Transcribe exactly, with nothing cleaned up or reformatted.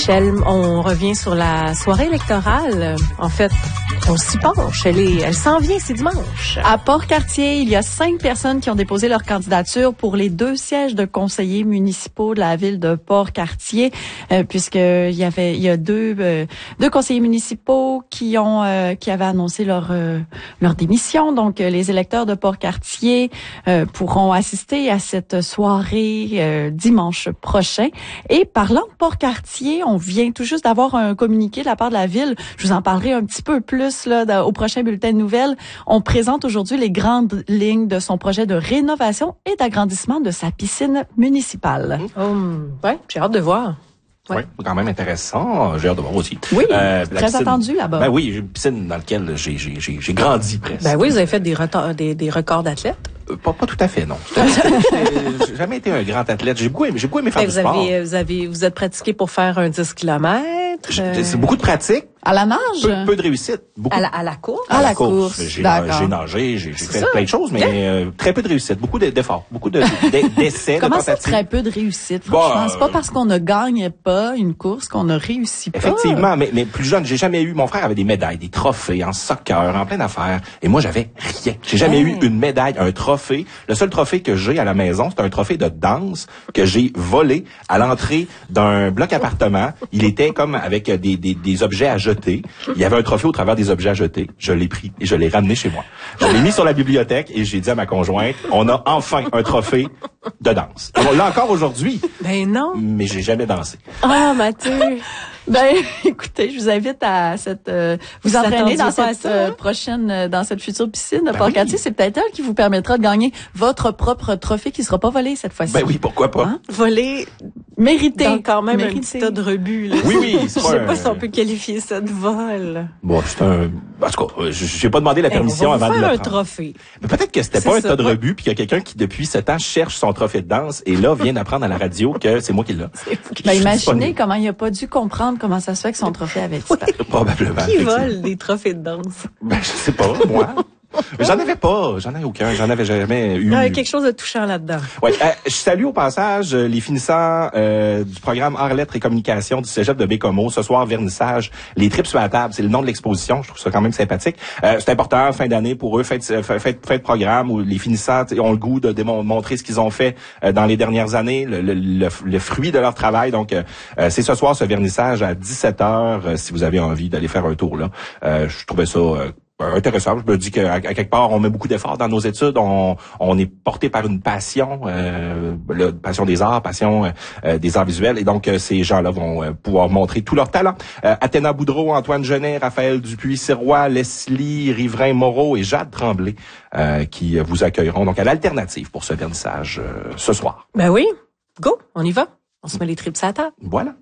Michel, on revient sur la soirée électorale. En fait, on s'y penche. Elle, est, elle s'en vient, c'est dimanche. À Port-Cartier, il y a cinq personnes qui ont déposé leur candidature pour les deux sièges de conseillers municipaux de la ville de Port-Cartier, euh, puisque il y avait, il y a deux, euh, deux conseillers municipaux qui ont, euh, qui avaient annoncé leur, euh, leur démission. Donc, euh, les électeurs de Port-Cartier euh, pourront assister à cette soirée euh, dimanche prochain. Et parlant de Port-Cartier, on vient tout juste d'avoir un communiqué de la part de la ville. Je vous en parlerai un petit peu plus là, au prochain bulletin de nouvelles. On présente aujourd'hui les grandes lignes de son projet de rénovation et d'agrandissement de sa piscine municipale. Hum, ouais, j'ai hâte de voir. Oui, ouais, quand même intéressant. J'ai hâte de voir aussi. Oui, euh, très piscine, attendu là-bas. Ben oui, j'ai une piscine dans laquelle j'ai, j'ai, j'ai, j'ai grandi presque. Ben oui, vous avez fait des, retards, des, des records d'athlètes. Euh, pas, pas tout à fait, non. J'ai jamais été un grand athlète. J'ai beaucoup aimé, j'ai beaucoup aimé faire ben du vous sport. Avez, vous avez, vous êtes pratiqué pour faire un dix kilomètres. Euh... C'est beaucoup de pratique. À la nage? Peu, peu de réussite. Beaucoup. À la, à la course? À, à la, la course. course. J'ai, j'ai nagé, j'ai, j'ai fait ça. Plein de choses, mais euh, très peu de réussite. Beaucoup d'efforts. Beaucoup de, d'essais, Comment de tentatives. Ça, très peu de réussite? Franchement, bah, c'est pas parce qu'on ne gagne pas une course qu'on ne réussit pas. Effectivement, mais, mais plus jeune, j'ai jamais eu... Mon frère avait des médailles, des trophées en soccer, en plein d'affaires. Et moi, j'avais rien. J'ai jamais hey. eu une médaille, un trophée. Le seul trophée que j'ai à la maison, c'est un trophée de danse que j'ai volé à l'entrée d'un bloc appartement. Il était comme avec des, des, des objets à jeter. Il y avait un trophée au travers des objets à jeter. Je l'ai pris et je l'ai ramené chez moi. Je l'ai mis sur la bibliothèque et j'ai dit à ma conjointe, on a enfin un trophée de danse. Et on l'a encore aujourd'hui. Ben non. Mais j'ai jamais dansé. Ah, oh, Mathieu. Ben, écoutez, je vous invite à cette euh, vous entraîner dans cette ça, euh, prochaine, euh, dans cette future piscine de ben Port-Cartier. Oui. C'est peut-être elle qui vous permettra de gagner votre propre trophée qui sera pas volé cette fois-ci. Ben oui, pourquoi pas. Hein? Volé, mérité. Donc quand même mérité. Un petit tas de rebut. Là. Oui, oui. Je sais pas pas un... si on peut qualifier ça de vol. Bon, c'est un. En tout cas, j'ai pas demandé la permission hey, on va avant vous de faire le un prendre. trophée. Mais peut-être que c'était c'est pas un ça, tas de ouais. rebut, puis qu'il y a quelqu'un qui depuis sept ans cherche son trophée de danse et là vient d'apprendre à la radio que c'est moi qui l'ai. Ben, imaginez comment il a pas dû comprendre comment ça se fait que son trophée avait disparu. Oui. Probablement. Qui vole des trophées de danse? Ben, je sais pas, moi. Mais j'en avais pas, j'en avais aucun, j'en avais jamais eu. Il y a quelque chose de touchant là-dedans. Ouais, euh, je salue au passage euh, les finissants euh, du programme Arts, Lettres et Communication du Cégep de Bécomo. Ce soir, vernissage, les tripes sur la table, c'est le nom de l'exposition. Je trouve ça quand même sympathique. Euh, c'est important, fin d'année pour eux, fête, fête, fête, fête programme où les finissants ont le goût de démontrer ce qu'ils ont fait euh, dans les dernières années, le, le, le, le fruit de leur travail. Donc, euh, c'est ce soir ce vernissage à dix-sept heures. Euh, si vous avez envie d'aller faire un tour là, euh, je trouvais ça. Euh, intéressant. Je me dis qu'à à quelque part, on met beaucoup d'efforts dans nos études. On, on est porté par une passion, euh, la passion des arts, passion euh, des arts visuels. Et donc, euh, ces gens-là vont euh, pouvoir montrer tout leur talent. Euh, Athéna Boudreau, Antoine Genet, Raphaël Dupuis-Sirois, Leslie Riverain-Moreau et Jade Tremblay euh, qui vous accueilleront donc à l'alternative pour ce vernissage euh, ce soir. Ben oui. Go, on y va. On se met les tripes à la table. Voilà.